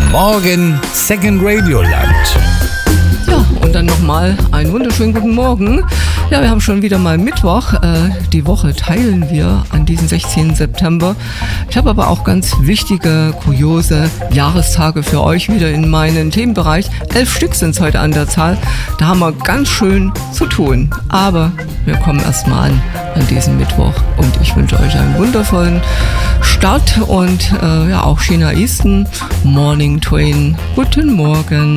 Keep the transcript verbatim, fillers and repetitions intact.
Morgen Second Radio Land. Ja, und dann nochmal einen wunderschönen guten Morgen. Ja, wir haben schon wieder mal Mittwoch. Äh, die Woche teilen wir an diesem sechzehnten September. Ich habe aber auch ganz wichtige, kuriose Jahrestage für euch wieder in meinen Themenbereich. Elf Stück sind es heute an der Zahl. Da haben wir ganz schön zu tun. Aber wir kommen erstmal an an diesem Mittwoch. Und ich wünsche euch einen wundervollen Start und äh, ja auch China Eastern Morning Twain. Guten Morgen.